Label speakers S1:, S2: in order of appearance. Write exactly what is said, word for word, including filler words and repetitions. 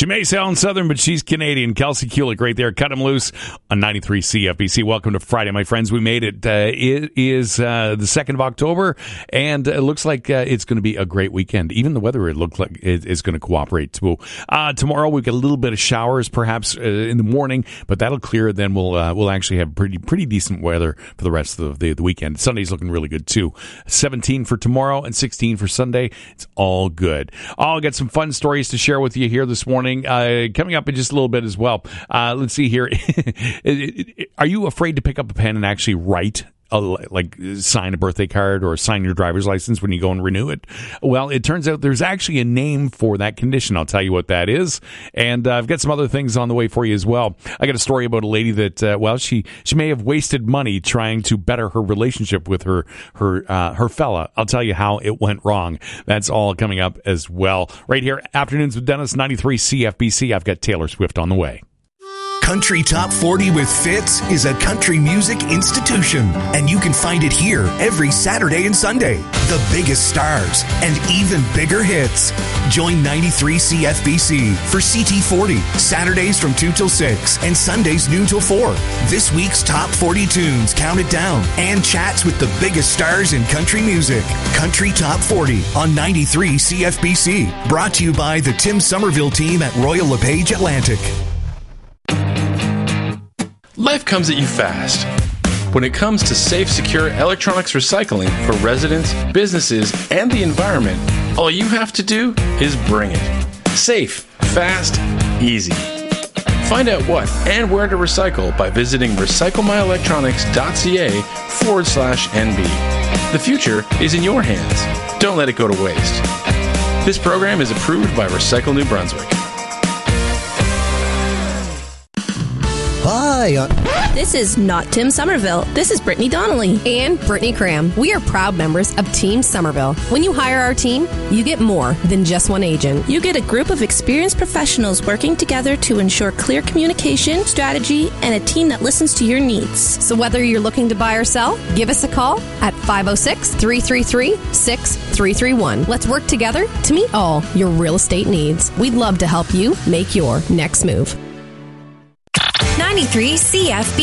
S1: She may sound Southern, but she's Canadian. Kelsey Kulik right there. Cut him loose on ninety-three C F B C. Welcome to Friday, my friends. We made it. Uh, it is uh, the second of October, and it looks like uh, it's going to be a great weekend. Even the weather, it looks like it is going to cooperate, too. Uh, tomorrow, we've got a little bit of showers, perhaps, uh, in the morning, but that'll clear. Then we'll uh, we'll actually have pretty pretty decent weather for the rest of the, the weekend. Sunday's looking really good, too. seventeen for tomorrow and sixteen for Sunday. It's all good. I'll get some fun stories to share with you here this morning. Uh, coming up in just a little bit as well. Uh, let's see here. Are you afraid to pick up a pen and actually write? A, like sign a birthday card or sign your driver's license when you go and renew it? Well, it turns out there's actually a name for that condition. I'll tell you what that is. And uh, I've got some other things on the way for you as well. I got a story about a lady that, uh, well, she, she may have wasted money trying to better her relationship with her, her, uh, her fella. I'll tell you how it went wrong. That's all coming up as well. Right here, Afternoons with Dennis, ninety-three C F B C. I've got Taylor Swift on the way.
S2: Country Top forty with Fitz is a country music institution, and you can find it here every Saturday and Sunday. The biggest stars and even bigger hits. Join ninety-three C F B C for C T forty, Saturdays from two till six and Sundays noon till four. This week's Top forty tunes counted down and chats with the biggest stars in country music. Country Top forty on ninety-three C F B C. Brought to you by the Tim Somerville team at Royal LePage Atlantic.
S3: Life comes at you fast. When it comes to safe, secure electronics recycling for residents, businesses, and the environment, all you have to do is bring it. Safe, fast, easy. Find out what and where to recycle by visiting recyclemyelectronics.ca forward slash NB. The future is in your hands. Don't let it go to waste. This program is approved by Recycle New Brunswick.
S4: Hi. Uh-
S5: this is not Tim Somerville. This is Brittany Donnelly.
S6: And Brittany Cram. We are proud members of Team Somerville. When you hire our team, you get more than just one agent.
S5: You get a group of experienced professionals working together to ensure clear communication, strategy, and a team that listens to your needs.
S6: So whether you're looking to buy or sell, give us a call at five oh six, three three three, six three three one. Let's work together to meet all your real estate needs. We'd love to help you make your next move.
S7: ninety-three C F B